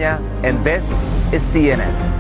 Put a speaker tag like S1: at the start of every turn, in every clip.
S1: And this is CNN.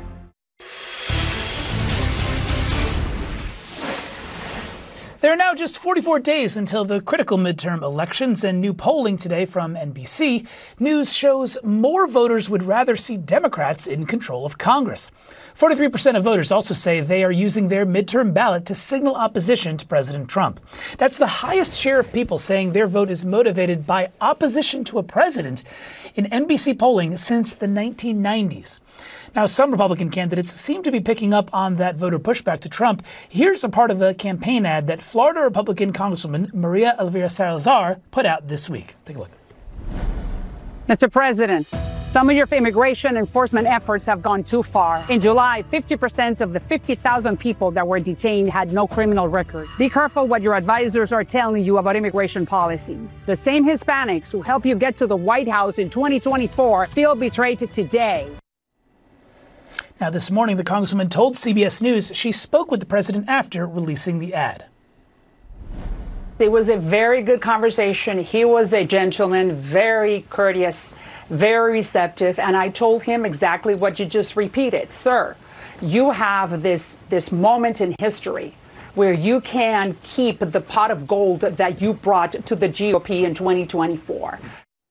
S2: There are now just 44 days until the critical midterm elections, and new polling today from NBC News shows more voters would rather see Democrats in control of Congress. 43% of voters also say they are using their midterm ballot to signal opposition to President Trump. That's the highest share of people saying their vote is motivated by opposition to a president in NBC polling since the 1990s. Now, some Republican candidates seem to be picking up on that voter pushback to Trump. Here's a part of a campaign ad that Florida Republican Congresswoman Maria Elvira Salazar put out this week. Take a look.
S3: Mr. President, some of your immigration enforcement efforts have gone too far. In July, 50% of the 50,000 people that were detained had no criminal record. Be careful what your advisors are telling you about immigration policies. The same Hispanics who helped you get to the White House in 2024 feel betrayed today.
S2: Now, this morning, the Congresswoman told CBS News she spoke with the president after releasing the ad.
S3: It was a very good conversation. He was a gentleman, very courteous, very receptive. And I told him exactly what you just repeated. Sir, you have this moment in history where you can keep the pot of gold that you brought to the GOP in 2024.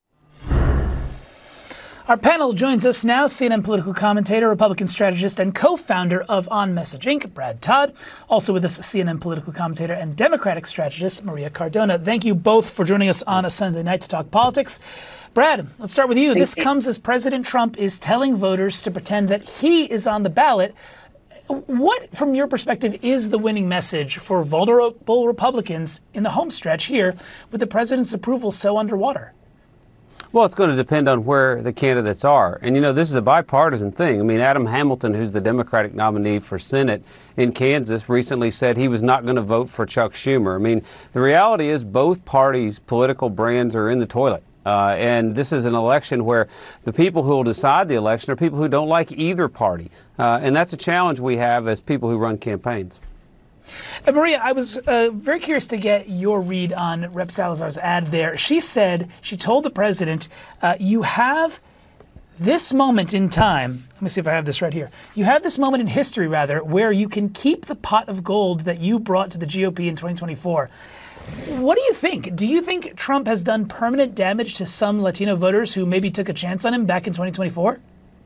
S2: Our panel joins us now, CNN political commentator, Republican strategist, and co-founder of On Message Inc., Brad Todd. Also with us, CNN political commentator and Democratic strategist, Maria Cardona. Thank you both for joining us on a Sunday night to talk politics. Brad, let's start with you. This comes as President Trump is telling voters to pretend that he is on the ballot. What, from your perspective, is the winning message for vulnerable Republicans in the home stretch here with the president's approval so underwater?
S4: Well, it's going to depend on where the candidates are. And, you know, this is a bipartisan thing. I mean, Adam Hamilton, who's the Democratic nominee for Senate in Kansas, recently said he was not going to vote for Chuck Schumer. I mean, the reality is both parties' political brands are in the toilet. And this is an election where the people who will decide the election are people who don't like either party. And that's a challenge we have as people who run campaigns.
S2: Maria, I was very curious to get your read on Rep. Salazar's ad there. She said, she told the president, you have this moment in time. Let me see if I have this right here. You have this moment in history, rather, where you can keep the pot of gold that you brought to the GOP in 2024. What do you think? Do you think Trump has done permanent damage to some Latino voters who maybe took a chance on him back in 2024?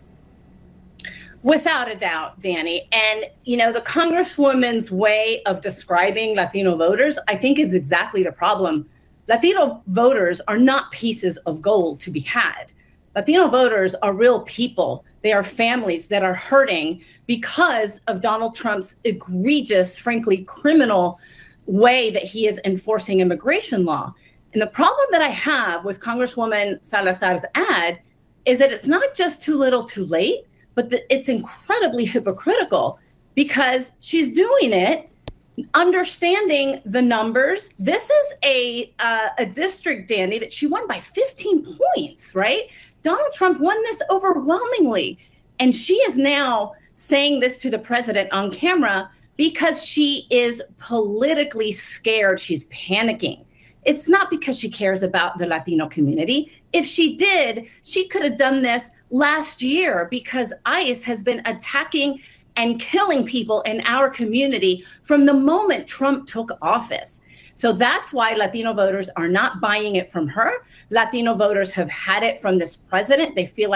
S5: Without a doubt, Danny. And, you know, the Congresswoman's way of describing Latino voters, I think is exactly the problem. Latino voters are not pieces of gold to be had. Latino voters are real people. They are families that are hurting because of Donald Trump's egregious, frankly, criminal way that he is enforcing immigration law. And the problem that I have with Congresswoman Salazar's ad is that it's not just too little too late, but it's incredibly hypocritical because she's doing it, understanding the numbers. This is a district, Danny, that she won by 15 points, right? Donald Trump won this overwhelmingly. And she is now saying this to the president on camera because she is politically scared. She's panicking. It's not because she cares about the Latino community. If she did, she could have done this last year because ICE has been attacking and killing people in our community from the moment Trump took office. So that's why Latino voters are not buying it from her. Latino voters have had it from this president. They feel like